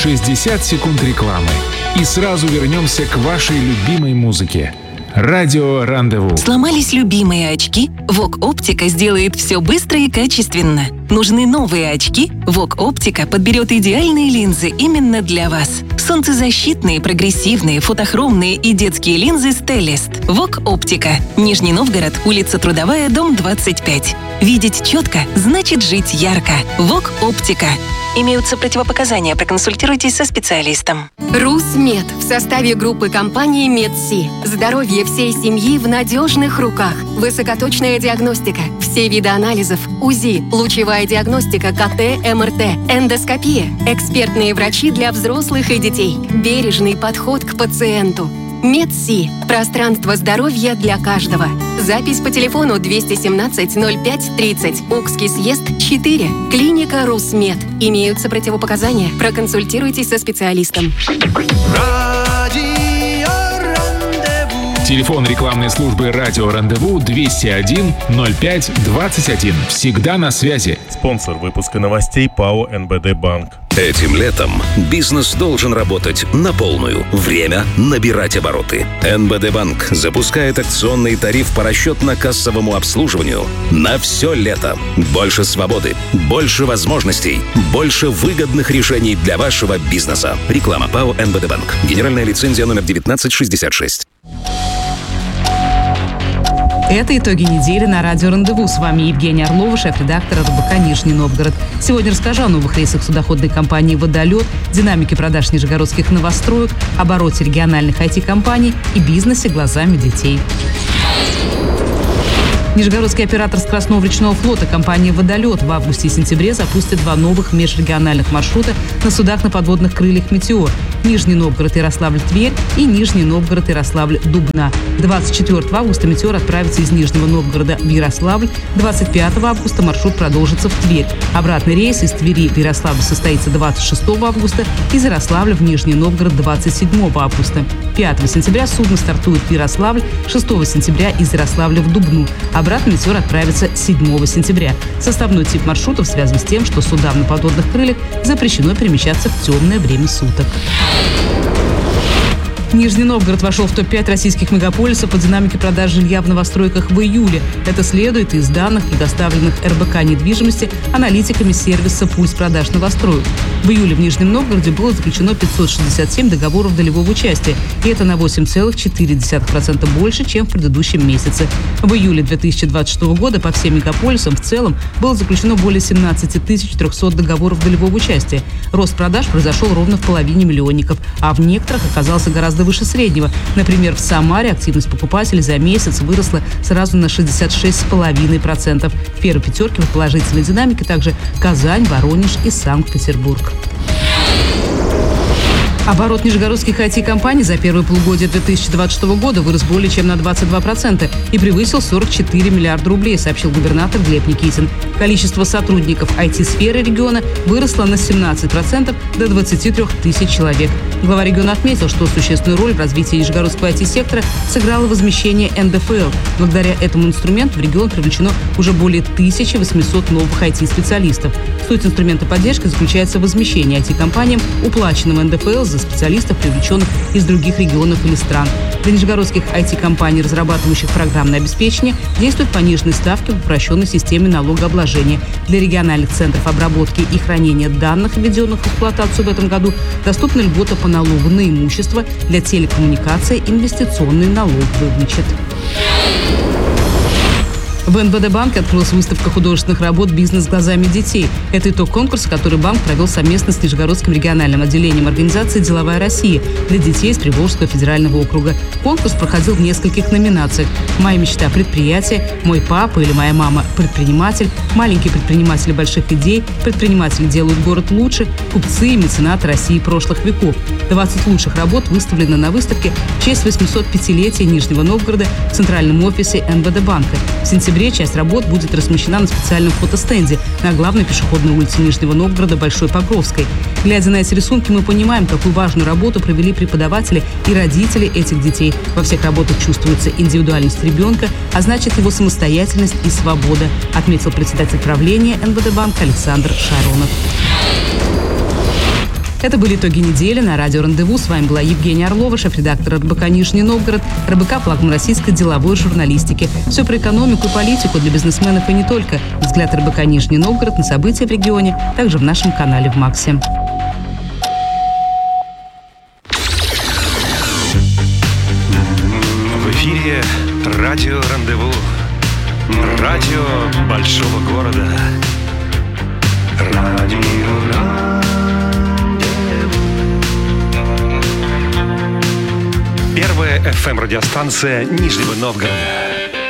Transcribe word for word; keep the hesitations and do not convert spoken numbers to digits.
шестьдесят секунд рекламы. И сразу вернемся к вашей любимой музыке. Радио Рандеву. Сломались любимые очки? Вок Оптика сделает все быстро и качественно. Нужны новые очки? Вок Оптика подберет идеальные линзы именно для вас. Солнцезащитные, прогрессивные, фотохромные и детские линзы Стеллист. Вок Оптика. Нижний Новгород, улица Трудовая, дом двадцать пять. Видеть четко значит жить ярко. Вок Оптика. Имеются противопоказания. Проконсультируйтесь со специалистом. РусМед в составе группы компании Медси. Здоровье всей семьи в надежных руках. Высокоточная диагностика, все виды анализов, УЗИ, лучевая диагностика, КТ, МРТ, эндоскопия, экспертные врачи для взрослых и детей, бережный подход к пациенту. Медси. Пространство здоровья для каждого. Запись по телефону двести семнадцать ноль пять тридцать. Укский съезд четыре. Клиника РусМед. Имеются противопоказания. Проконсультируйтесь со специалистом. Телефон рекламной службы «Радио Рандеву» двести один ноль пять двадцать один. Всегда на связи. Спонсор выпуска новостей ПАО эн бэ дэ Банк. Этим летом бизнес должен работать на полную. Время набирать обороты. эн бэ дэ Банк запускает акционный тариф по расчетно-кассовому обслуживанию на все лето. Больше свободы, больше возможностей, больше выгодных решений для вашего бизнеса. Реклама ПАО эн бэ дэ Банк. Генеральная лицензия номер девятнадцать шестьдесят шесть. Это итоги недели на радио Рандеву. С вами Евгения Орлова, шеф-редактор эр бэ ка Нижний Новгород. Сегодня расскажу о новых рейсах судоходной компании «Водолет», динамике продаж нижегородских новостроек, обороте региональных ай ти-компаний и бизнесе глазами детей. Нижегородский оператор скоростного речного флота компания «Водолет» в августе и сентябре запустит два новых межрегиональных маршрута на судах на подводных крыльях «Метеор». Нижний Новгород, Ярославль, Тверь и Нижний Новгород, Ярославль, Дубна. двадцать четвёртого августа «Метеор» отправится из Нижнего Новгорода в Ярославль. двадцать пятого августа маршрут продолжится в Тверь. Обратный рейс из Твери в Ярославль состоится двадцать шестого августа, из Ярославля в Нижний Новгород двадцать седьмого августа. пятого сентября судно стартует в Ярославль, шестого сентября из Ярославля в Дубну. Обратно «Метеор» отправится седьмого сентября. Составной тип маршрутов связан с тем, что судам на подводных крыльях запрещено перемещаться в темное время суток. Нижний Новгород вошел в топ пять российских мегаполисов по динамике продаж жилья в новостройках в июле. Это следует из данных, предоставленных эр бэ ка недвижимости аналитиками сервиса «Пульс продаж новостроек». В июле в Нижнем Новгороде было заключено пятьсот шестьдесят семь договоров долевого участия, и это на восемь целых четыре десятых процента больше, чем в предыдущем месяце. В июле две тысячи двадцать шестого года по всем мегаполисам в целом было заключено более семнадцать тысяч трехсот договоров долевого участия. Рост продаж произошел ровно в половине миллионников, а в некоторых оказался гораздо выше среднего. Например, в Самаре активность покупателей за месяц выросла сразу на шестьдесят шесть целых пять десятых процента. В первой пятерке в положительной динамике также Казань, Воронеж и Санкт-Петербург. Оборот нижегородских ай ти-компаний за первое полугодие две тысячи двадцать шестого года вырос более чем на двадцать два процента и превысил сорок четыре миллиарда рублей, сообщил губернатор Глеб Никитин. Количество сотрудников ай ти-сферы региона выросло на семнадцать процентов до двадцати трёх тысяч человек. Глава региона отметил, что существенную роль в развитии нижегородского ай ти-сектора сыграло возмещение эн дэ эф эл. Благодаря этому инструменту в регион привлечено уже более тысячи восьмисот новых ай ти-специалистов. Суть инструмента поддержки заключается в возмещении ай ти-компаниям уплаченного эн дэ эф эл за специалистов, привлеченных из других регионов или стран. Для нижегородских ай ти-компаний, разрабатывающих программное обеспечение, действуют пониженные ставки в упрощенной системе налогообложения. Для региональных центров обработки и хранения данных, введенных в эксплуатацию в этом году, доступна льгота по налогу на имущество, для телекоммуникаций инвестиционный налог вычет. В эн бэ дэ банке открылась выставка художественных работ «Бизнес глазами детей». Это итог конкурса, который банк провел совместно с Нижегородским региональным отделением организации «Деловая Россия» для детей из Приволжского федерального округа. Конкурс проходил в нескольких номинациях: «Моя мечта – предприятие», «Мой папа или моя мама – предприниматель», «Маленькие предприниматели больших идей», «Предприниматели делают город лучше», «Купцы и меценаты России прошлых веков». двадцать лучших работ выставлены на выставке в честь восьмисот пятилетия Нижнего Новгорода в центральном офисе эн бэ дэ банка. В сентябре часть работ будет размещена на специальном фотостенде на главной пешеходной улице Нижнего Новгорода Большой Покровской. Глядя на эти рисунки, мы понимаем, какую важную работу провели преподаватели и родители этих детей. Во всех работах чувствуется индивидуальность ребенка, а значит его самостоятельность и свобода, отметил председатель правления эн бэ дэ банка Александр Шаронов. Это были итоги недели на радио «Рандеву». С вами была Евгения Орлова, шеф-редактор РБК «Нижний Новгород», РБК «Флагман российской деловой журналистики». Все про экономику и политику для бизнесменов и не только. Взгляд РБК «Нижний Новгород» на события в регионе, также в нашем канале в Максе. В эфире радио «Рандеву». Радио большого города. Радио «Рандеву». Первая эф эм-радиостанция Нижнего Новгорода.